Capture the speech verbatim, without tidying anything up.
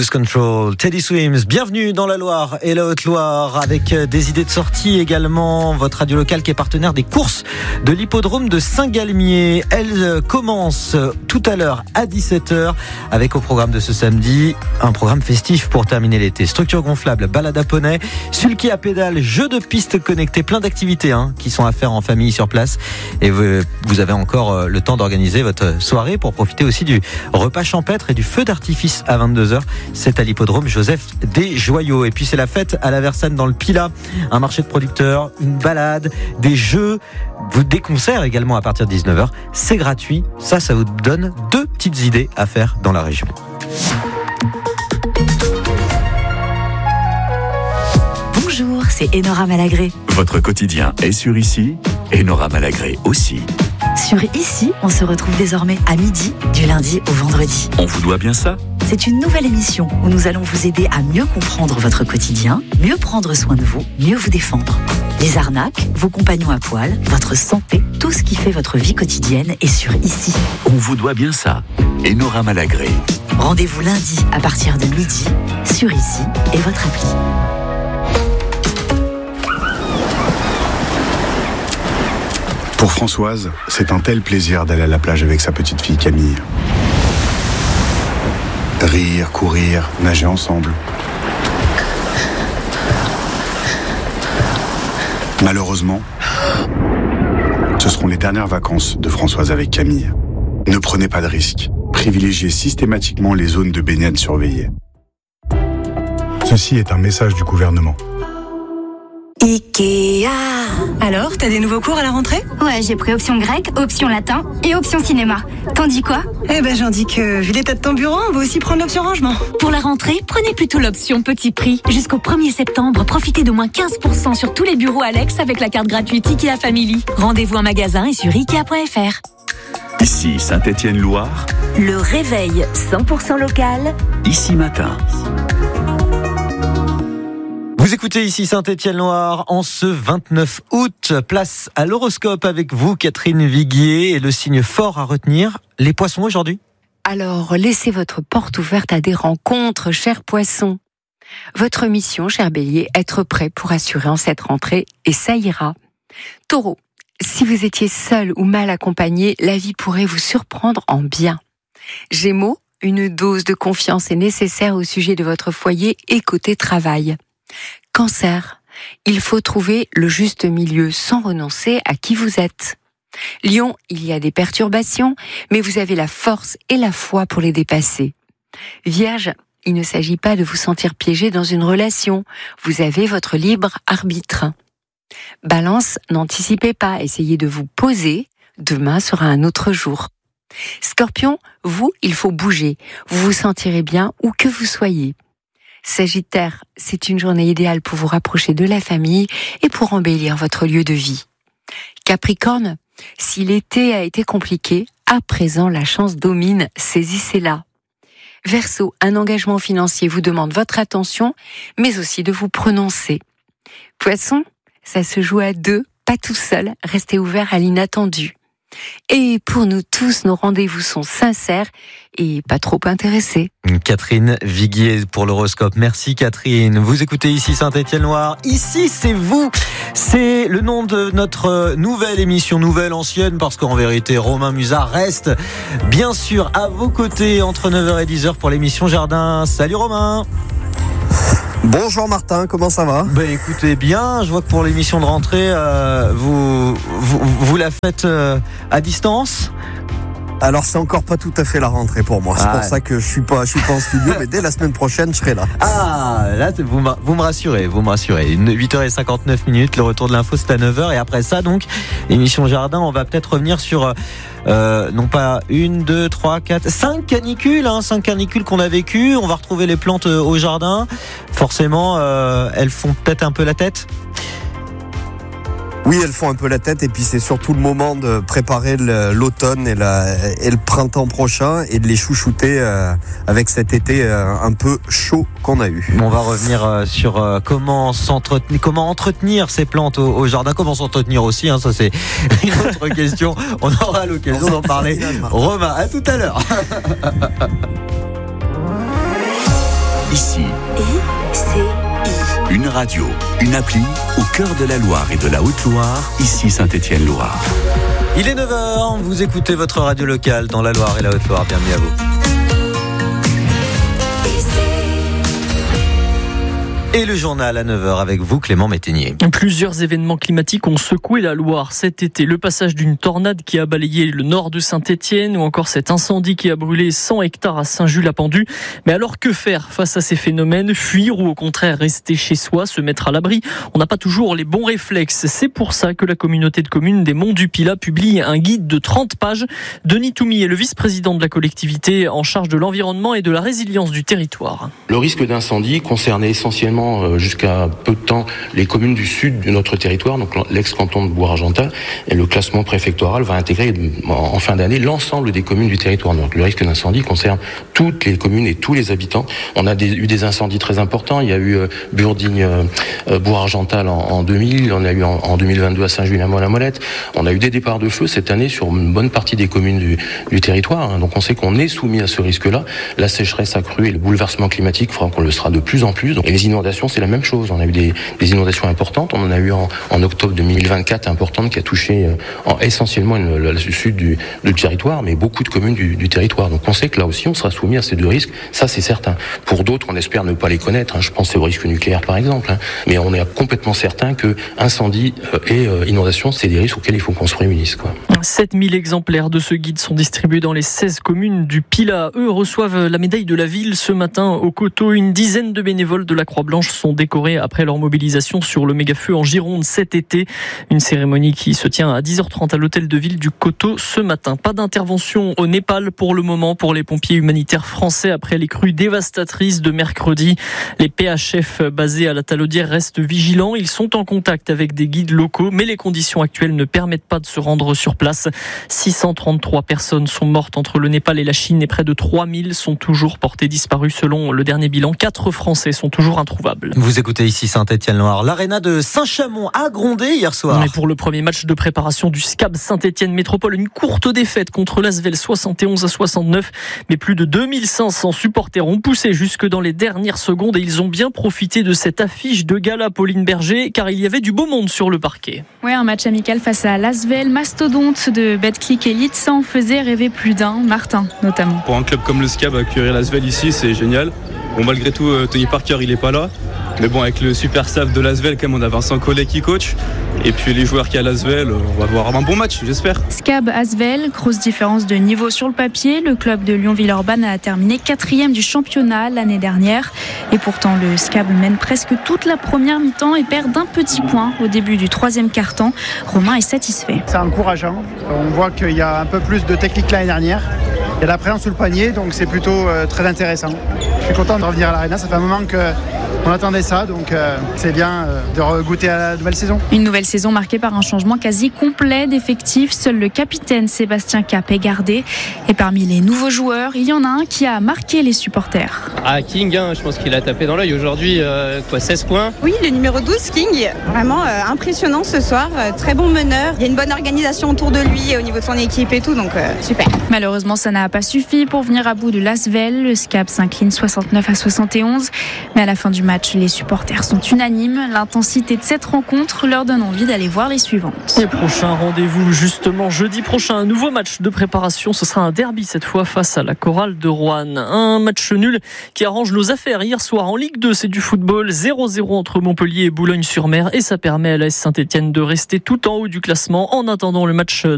Lose Control, Teddy Swims, bienvenue dans la Loire et la Haute-Loire avec des idées de sortie également. Votre radio locale qui est partenaire des courses de l'hippodrome de Saint-Galmier. Elle commence tout à l'heure à dix-sept heures avec au programme de ce samedi un programme festif pour terminer l'été. Structure gonflable, balade à poney, sulky à pédale, jeux de piste connectés, plein d'activités hein, qui sont à faire en famille sur place. Et vous, vous avez encore le temps d'organiser votre soirée pour profiter aussi du repas champêtre et du feu d'artifice à vingt-deux heures. C'est à l'hippodrome Joseph Desjoyaux. Et puis c'est la fête à la Versaine dans le Pilat. Un marché de producteurs, une balade, des jeux, des concerts également à partir de dix-neuf heures. C'est gratuit. Ça, ça vous donne deux petites idées à faire dans la région. Bonjour, c'est Enora Malagré. Votre quotidien est sur Ici, Enora Malagré aussi. Sur Ici, on se retrouve désormais à midi, du lundi au vendredi. On vous doit bien ça ? C'est une nouvelle émission où nous allons vous aider à mieux comprendre votre quotidien, mieux prendre soin de vous, mieux vous défendre. Les arnaques, vos compagnons à poil, votre santé, tout ce qui fait votre vie quotidienne est sur Ici. On vous doit bien ça. Enora Malagré. Rendez-vous lundi à partir de midi sur Ici et votre appli. Pour Françoise, c'est un tel plaisir d'aller à la plage avec sa petite fille Camille. Rire, courir, nager ensemble. Malheureusement, ce seront les dernières vacances de Françoise avec Camille. Ne prenez pas de risques. Privilégiez systématiquement les zones de baignade surveillées. Ceci est un message du gouvernement. Ikea. Alors, t'as des nouveaux cours à la rentrée ? Ouais, j'ai pris option grec, option latin et option cinéma. T'en dis quoi ? Eh ben, j'en dis que, vu l'état de ton bureau, on va aussi prendre l'option rangement. Pour la rentrée, prenez plutôt l'option petit prix. Jusqu'au premier septembre, profitez d'au moins quinze pour cent sur tous les bureaux Alex avec la carte gratuite Ikea Family. Rendez-vous en magasin et sur ikea point f r. Ici, Saint-Étienne-Loire. Le réveil cent pour cent local. Ici matin. Vous écoutez ici Saint-Étienne-Loire en ce vingt-neuf août. Place à l'horoscope avec vous, Catherine Viguier. Et le signe fort à retenir, les poissons aujourd'hui. Alors, laissez votre porte ouverte à des rencontres, chers poissons. Votre mission, cher bélier, être prêt pour assurer en cette rentrée, et ça ira. Taureau, si vous étiez seul ou mal accompagné, la vie pourrait vous surprendre en bien. Gémeaux, une dose de confiance est nécessaire au sujet de votre foyer et côté travail. Cancer, il faut trouver le juste milieu sans renoncer à qui vous êtes. Lion, il y a des perturbations, mais vous avez la force et la foi pour les dépasser. Vierge, il ne s'agit pas de vous sentir piégé dans une relation, vous avez votre libre arbitre. Balance, n'anticipez pas, essayez de vous poser, demain sera un autre jour. Scorpion, vous, il faut bouger, vous vous sentirez bien où que vous soyez. Sagittaire, c'est une journée idéale pour vous rapprocher de la famille et pour embellir votre lieu de vie. Capricorne, si l'été a été compliqué, à présent la chance domine, saisissez-la. Verseau, un engagement financier vous demande votre attention, mais aussi de vous prononcer. Poisson, ça se joue à deux, pas tout seul, restez ouvert à l'inattendu. Et pour nous tous, nos rendez-vous sont sincères et pas trop intéressés. Catherine Viguier pour l'horoscope. Merci Catherine. Vous écoutez ici Saint-Étienne-Loire. Ici, c'est vous. C'est le nom de notre nouvelle émission, nouvelle, ancienne, parce qu'en vérité, Romain Musard reste bien sûr à vos côtés entre neuf heures et dix heures pour l'émission Jardin. Salut Romain. Bonjour Martin, comment ça va ? Ben écoutez bien, je vois que pour l'émission de rentrée, euh, vous, vous vous la faites euh, à distance. Alors c'est encore pas tout à fait la rentrée pour moi. C'est ah, pour ça que je suis pas, je suis pas en studio, mais dès la semaine prochaine, je serai là. Ah, là vous, vous me rassurez, vous me rassurez. huit heures cinquante-neuf minutes, le retour de l'info c'est à neuf heures et après ça donc émission Jardin, on va peut-être revenir sur euh, non pas une, deux, trois, quatre, cinq canicules, hein, cinq canicules qu'on a vécues. On va retrouver les plantes au jardin. Forcément, euh, elles font peut-être un peu la tête. Oui, elles font un peu la tête et puis c'est surtout le moment de préparer le, l'automne et, la, et le printemps prochain et de les chouchouter euh, avec cet été euh, un peu chaud qu'on a eu. On va revenir euh, sur euh, comment s'entretenir, comment entretenir ces plantes au, au jardin, comment s'entretenir aussi, hein, ça c'est une autre question. On aura l'occasion d'en parler. Romain, à tout à l'heure. ici. I C I. Une radio, une appli au cœur de la Loire et de la Haute-Loire, ici Saint-Étienne-Loire. Il est neuf heures, vous écoutez votre radio locale dans la Loire et la Haute-Loire. Bienvenue à vous. Et le journal à neuf heures avec vous, Clément Métainier. Plusieurs événements climatiques ont secoué la Loire cet été. Le passage d'une tornade qui a balayé le nord de Saint-Étienne ou encore cet incendie qui a brûlé cent hectares à Saint-Just-la-Pendue. Mais alors que faire face à ces phénomènes? Fuir ou au contraire rester chez soi, se mettre à l'abri? On n'a pas toujours les bons réflexes. C'est pour ça que la communauté de communes des Monts du Pilat publie un guide de trente pages. Denis Toumy est le vice-président de la collectivité en charge de l'environnement et de la résilience du territoire. Le risque d'incendie concernait essentiellement jusqu'à peu de temps les communes du sud de notre territoire, donc l'ex-canton de Bourg-Argental, et le classement préfectoral va intégrer en fin d'année l'ensemble des communes du territoire. Donc le risque d'incendie concerne toutes les communes et tous les habitants. On a des, eu des incendies très importants. Il y a eu euh, Burdigne, euh, Bourg-Argental en, en deux mille, on a eu en, en deux mille vingt-deux à Saint-Just-la-Molette. On a eu des départs de feu cette année sur une bonne partie des communes du, du territoire. Hein. Donc on sait qu'on est soumis à ce risque-là. La sécheresse accrue et le bouleversement climatique feront qu'on le sera de plus en plus. Donc, et les inondations, c'est la même chose. On a eu des, des inondations importantes. On en a eu en, en octobre deux mille vingt-quatre importantes qui a touché euh, en, essentiellement le, le, le sud du, du territoire, mais beaucoup de communes du, du territoire. Donc on sait que là aussi, on sera soumis à ces deux risques. Ça, c'est certain. Pour d'autres, on espère ne pas les connaître. Hein. Je pense au risque nucléaire, par exemple. Hein. Mais on est complètement certain que incendie euh, et euh, inondation, c'est des risques auxquels il faut qu'on se réunisse, quoi. sept mille exemplaires de ce guide sont distribués dans les seize communes du Pilat. Eux reçoivent la médaille de la ville ce matin au Coteau. Une dizaine de bénévoles de la Croix-Blanche sont décorés après leur mobilisation sur le méga-feu en Gironde cet été. Une cérémonie qui se tient à dix heures trente à l'hôtel de ville du Coteau ce matin. Pas d'intervention au Népal pour le moment pour les pompiers humanitaires français après les crues dévastatrices de mercredi. Les P H F basés à la Talaudière restent vigilants. Ils sont en contact avec des guides locaux, mais les conditions actuelles ne permettent pas de se rendre sur place. six cent trente-trois personnes sont mortes entre le Népal et la Chine et près de trois mille sont toujours portées disparues selon le dernier bilan. Quatre Français sont toujours introuvables. Vous écoutez ici Saint-Étienne-Loire. L'aréna de Saint-Chamond a grondé hier soir. Et pour le premier match de préparation du S C A B Saint-Étienne Métropole, une courte défaite contre l'Asvel soixante et onze à soixante-neuf. Mais plus de deux mille cinq cents supporters ont poussé jusque dans les dernières secondes et ils ont bien profité de cette affiche de gala Pauline Berger car il y avait du beau monde sur le parquet. Ouais, un match amical face à l'Asvel, mastodonte de Betclic Elite, ça en faisait rêver plus d'un, Martin notamment. Pour un club comme le S C A B, accueillir l'Asvel ici, c'est génial. Bon, malgré tout, Tony Parker, il est pas là. Mais bon, avec le super staff de l'Asvel, quand même, on a Vincent Collet qui coach. Et puis les joueurs qui a l'Asvel, on va avoir un bon match, j'espère. S C A B Asvel, grosse différence de niveau sur le papier. Le club de Lyon-Villeurbanne a terminé quatrième du championnat l'année dernière. Et pourtant, le S C A B mène presque toute la première mi-temps et perd d'un petit point au début du troisième quart-temps. Romain est satisfait. C'est encourageant. On voit qu'il y a un peu plus de technique l'année dernière. Il y a la présence sous le panier, donc c'est plutôt euh, très intéressant. Je suis content de revenir à l'Arena. Ça fait un moment qu'on attendait ça, donc euh, c'est bien euh, de regoûter à la nouvelle saison. Une nouvelle saison marquée par un changement quasi complet d'effectifs. Seul le capitaine Sébastien Cap est gardé. Et parmi les nouveaux joueurs, il y en a un qui a marqué les supporters. Ah, King, hein, je pense qu'il a tapé dans l'œil aujourd'hui. Euh, quoi, seize points. Oui, le numéro douze, King, vraiment euh, impressionnant ce soir. Euh, très bon meneur. Il y a une bonne organisation autour de lui au niveau de son équipe et tout, donc euh, super. Malheureusement, ça n'a pas suffi pour venir à bout de l'Asvel. Le S C A B s'incline soixante-neuf à soixante et onze. Mais à la fin du match, les supporters sont unanimes. L'intensité de cette rencontre leur donne envie d'aller voir les suivantes. Et prochain rendez-vous, justement, jeudi prochain, un nouveau match de préparation. Ce sera un derby cette fois face à la Chorale de Roanne. Un match nul qui arrange nos affaires. Hier soir en Ligue deux, c'est du football. zéro zéro entre Montpellier et Boulogne-sur-Mer. Et ça permet à l'A S Saint-Étienne de rester tout en haut du classement en attendant le match